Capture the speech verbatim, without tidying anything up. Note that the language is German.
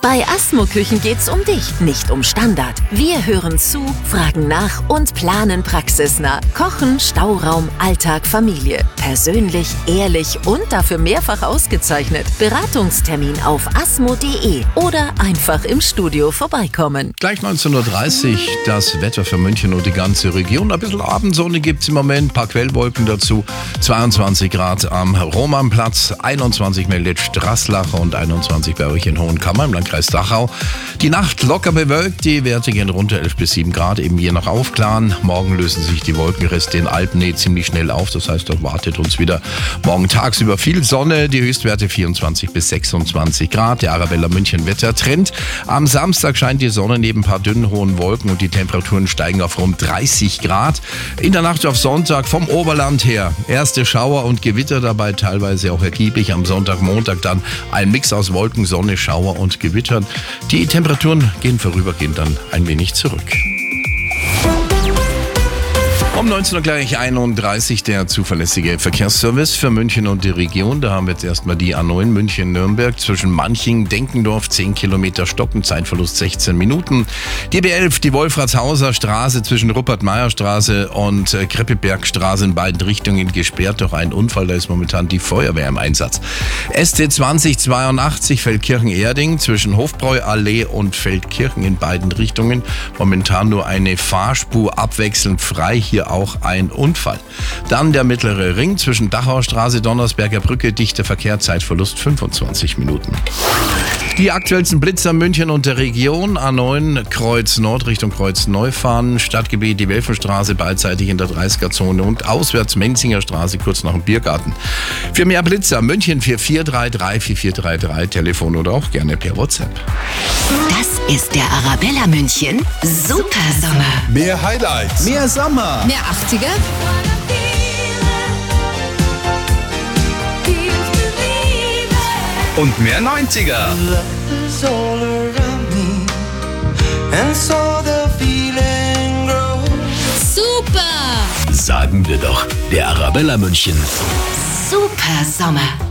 Bei Asmo Küchen geht's um dich, nicht um Standard. Wir hören zu, fragen nach und planen praxisnah. Kochen, Stauraum, Alltag, Familie. Persönlich, ehrlich und dafür mehrfach ausgezeichnet. Beratungstermin auf asmo punkt de oder einfach im Studio vorbeikommen. Gleich neunzehn Uhr dreißig das Wetter für München und die ganze Region. Ein bisschen Abendsonne gibt es im Moment, ein paar Quellwolken dazu. zweiundzwanzig Grad am Romanplatz, einundzwanzig meldet Straßlach und einundzwanzig bei euch in Hohenkammer im Landkreis Dachau. Die Nacht locker bewölkt, die Werte gehen runter, elf bis sieben Grad, eben je nach Aufklaren. Morgen lösen sich die Wolkenreste in Alpennähe ziemlich schnell auf, das heißt, dort wartet uns wieder morgen tagsüber viel Sonne, die Höchstwerte vierundzwanzig bis sechsundzwanzig Grad. Der Arabella München Wettertrend. Am Samstag scheint die Sonne neben ein paar dünnen hohen Wolken und die Temperaturen steigen auf rund dreißig Grad. In der Nacht auf Sonntag vom Oberland her erste Schauer und Gewitter dabei, teilweise auch ergiebig. Am Sonntag, Montag dann ein Mix aus Wolken, Sonne, Schauer und Gewittern. Die Temperaturen gehen vorübergehend dann ein wenig zurück. Um neunzehn Uhr gleich einunddreißig der zuverlässige Verkehrsservice für München und die Region. Da haben wir jetzt erstmal die A neun München-Nürnberg zwischen Manching, Denkendorf, zehn Kilometer Stocken, Zeitverlust sechzehn Minuten. Die B elf, die Wolfratshauser Straße zwischen Ruppert-Meyer-Straße und äh, Kreppebergstraße in beiden Richtungen gesperrt durch einen Unfall. Da ist momentan die Feuerwehr im Einsatz. S T zwanzig zweiundachtzig Feldkirchen-Erding zwischen Hofbräu-Allee und Feldkirchen in beiden Richtungen. Momentan nur eine Fahrspur abwechselnd frei. Hier auch ein Unfall. Dann der mittlere Ring zwischen Dachaustraße, Donnersberger Brücke, dichter Verkehr, Zeitverlust fünfundzwanzig Minuten. Die aktuellsten Blitzer München und der Region. A neun Kreuz Nord Richtung Kreuz Neufahren, Stadtgebiet die Welfenstraße beidseitig in der dreißiger-Zone und auswärts Menzinger Straße kurz nach dem Biergarten. Für mehr Blitzer München vier vier drei drei vier vier drei drei, Telefon oder auch gerne per WhatsApp. Das ist der Arabella München Super Sommer. Mehr Highlights, mehr Sommer, Mehr achtziger? und mehr neunziger. Super! Sagen wir doch, der Arabella München. Super Sommer.